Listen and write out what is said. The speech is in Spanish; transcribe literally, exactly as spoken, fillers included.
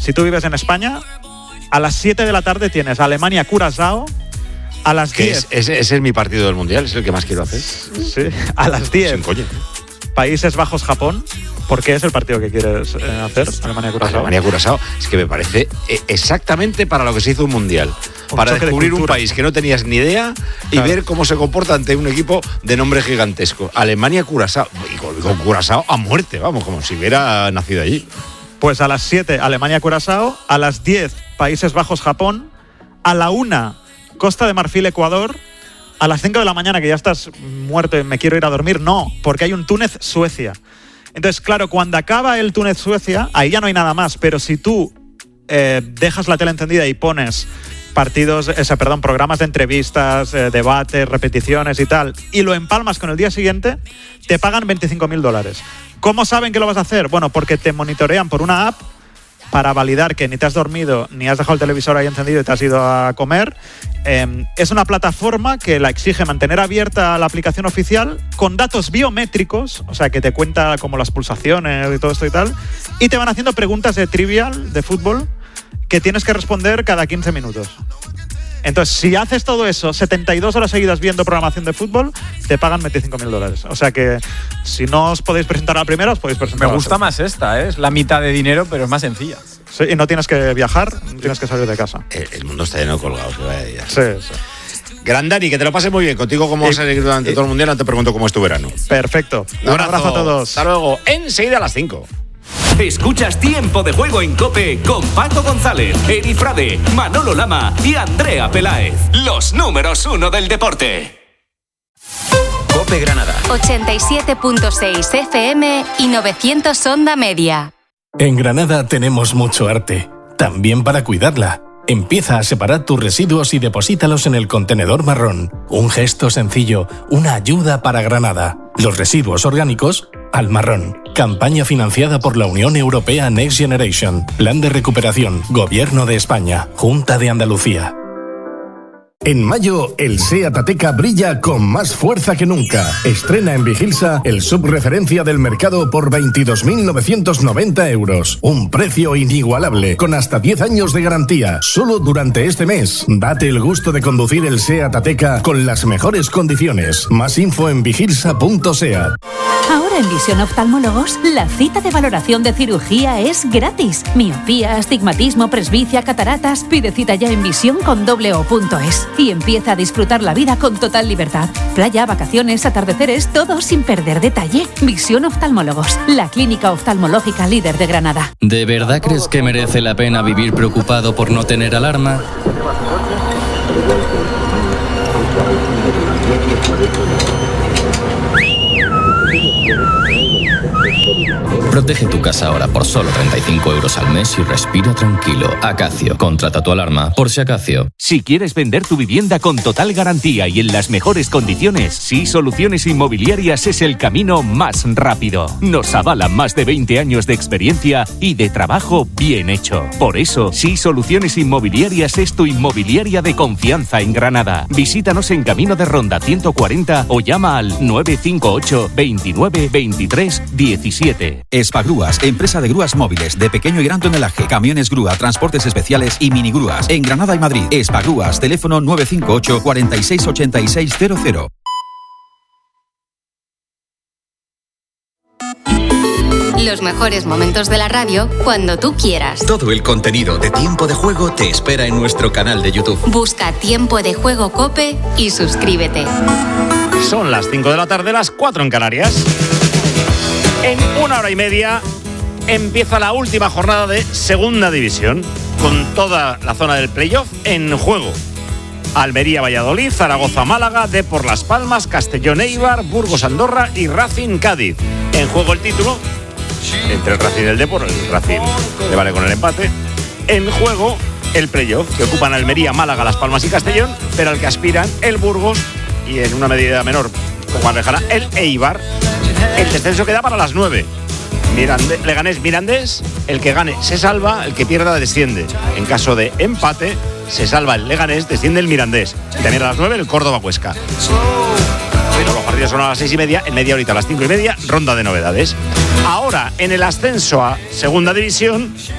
Si tú vives en España, a las siete de la tarde tienes Alemania-Curazao. A las diez. Es, ese, ese es mi partido del Mundial, es el que más quiero hacer. Sí, a las diez. Sin coña. Países Bajos-Japón. ¿Por qué es el partido que quieres eh, hacer? Alemania-Curazao. Alemania-Curazao. Es que me parece exactamente para lo que se hizo un Mundial. Un para descubrir de un país que no tenías ni idea y claro. ver cómo se comporta ante un equipo de nombre gigantesco. Alemania-Curazao. Y con, con Curazao a muerte, vamos, como si hubiera nacido allí. Pues a las siete, Alemania-Curazao. A las diez, Países Bajos-Japón. A la una, Costa de Marfil-Ecuador. A las cinco de la mañana, que ya estás muerto y me quiero ir a dormir, no, porque hay un Túnez-Suecia. Entonces, claro, cuando acaba el Túnez-Suecia, ahí ya no hay nada más, pero si tú eh, dejas la tele encendida y pones partidos, ese, perdón, programas de entrevistas, eh, debates, repeticiones y tal, y lo empalmas con el día siguiente, te pagan veinticinco mil dólares. ¿Cómo saben que lo vas a hacer? Bueno, porque te monitorean por una app para validar que ni te has dormido, ni has dejado el televisor ahí encendido y te has ido a comer. Eh, es una plataforma que la exige mantener abierta la aplicación oficial con datos biométricos, o sea, que te cuenta como las pulsaciones y todo esto y tal, y te van haciendo preguntas de trivial, de fútbol, que tienes que responder cada quince minutos. Entonces, si haces todo eso, setenta y dos horas seguidas viendo programación de fútbol, te pagan veinticinco mil dólares. O sea que, si no os podéis presentar a la primera, os podéis presentar Me a la gusta segunda. más esta, ¿eh? Es la mitad de dinero, pero es más sencilla. Sí, y no tienes que viajar, no tienes que salir de casa. El, el mundo está lleno de colgados. Vaya. Sí, sí. Gran Dani, que te lo pases muy bien. Contigo, cómo vas a seguir durante y, todo el mundial, no te pregunto cómo es tu verano. Perfecto. Un, Un abrazo. abrazo a todos. Hasta luego. Enseguida a las cinco. Escuchas Tiempo de Juego en COPE con Paco González, Eri Frade, Manolo Lama y Andrea Peláez. Los números uno del deporte. COPE Granada. ochenta y siete punto seis F M y novecientos Onda Media. En Granada tenemos mucho arte, también para cuidarla. Empieza a separar tus residuos y deposítalos en el contenedor marrón. Un gesto sencillo, una ayuda para Granada. Los residuos orgánicos al marrón. Campaña financiada por la Unión Europea Next Generation. Plan de recuperación. Gobierno de España. Junta de Andalucía. En mayo, el SEAT Ateca brilla con más fuerza que nunca. Estrena en Vigilsa el subreferencia del mercado por veintidós mil novecientos noventa euros. Un precio inigualable, con hasta diez años de garantía. Solo durante este mes. Date el gusto de conducir el SEAT Ateca con las mejores condiciones. Más info en vigilsa punto seat. Ahora en Visión Oftalmólogos, la cita de valoración de cirugía es gratis. Miopía, astigmatismo, presbicia, cataratas. Pide cita ya en visión con doble o punto es. Y empieza a disfrutar la vida con total libertad. Playa, vacaciones, atardeceres, todo sin perder detalle. Visión Oftalmólogos, la clínica oftalmológica líder de Granada. ¿De verdad crees que merece la pena vivir preocupado por no tener alarma? Protege tu casa ahora por solo treinta y cinco euros al mes y respira tranquilo. Acacio, contrata tu alarma por si acacio. Si quieres vender tu vivienda con total garantía y en las mejores condiciones, Sí Soluciones Inmobiliarias es el camino más rápido. Nos avalan más de veinte años de experiencia y de trabajo bien hecho. Por eso, Sí Soluciones Inmobiliarias es tu inmobiliaria de confianza en Granada. Visítanos en Camino de Ronda ciento cuarenta o llama al nueve cinco ocho, veintinueve, veintitrés, diecisiete. Espagrúas, empresa de grúas móviles de pequeño y gran tonelaje, camiones grúa, transportes especiales y minigrúas. En Granada y Madrid, Espagrúas, teléfono nueve cinco ocho, cuarenta y seis, ochenta y seis cero cero. Los mejores momentos de la radio cuando tú quieras. Todo el contenido de Tiempo de Juego te espera en nuestro canal de YouTube. Busca Tiempo de Juego COPE y suscríbete. Son las cinco de la tarde, las cuatro en Canarias. En una hora y media empieza la última jornada de Segunda División, con toda la zona del playoff en juego. Almería-Valladolid, Zaragoza-Málaga, Depor Las Palmas, Castellón-Eibar, Burgos-Andorra y Racing-Cádiz. En juego el título entre el Racing y el Depor. El Racing le vale con el empate. En juego el playoff, que ocupan Almería, Málaga, Las Palmas y Castellón, pero al que aspiran el Burgos y en una medida menor, como más lejana, el Eibar. El descenso queda para las nueve. Mirande, Leganés Mirandés, el que gane se salva, el que pierda desciende. En caso de empate, se salva el Leganés, desciende el Mirandés. Y también a las nueve el Córdoba Huesca. Bueno, los partidos son a las seis y media, en media horita a las cinco y media, ronda de novedades. Ahora, en el ascenso a Segunda División,